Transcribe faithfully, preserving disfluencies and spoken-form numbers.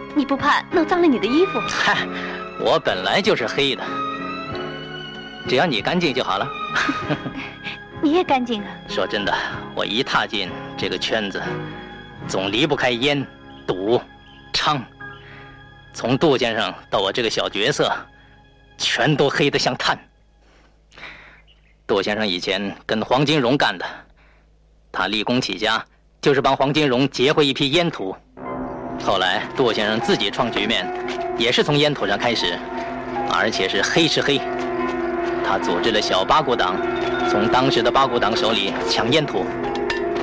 你不怕弄脏了你的衣服？ 嗨，我本来就是黑的，只要你干净就好了。 你也干净啊。 说真的，我一踏进这个圈子，总离不开烟、赌、娼。从杜先生到我这个小角色，全都黑得像炭。杜先生以前跟黄金荣干的，他立功起家就是帮黄金荣劫回一批烟土。后来杜先生自己创局面，也是从烟土上开始，而且是黑吃黑。他组织了小八股党，从当时的八股党手里抢烟土，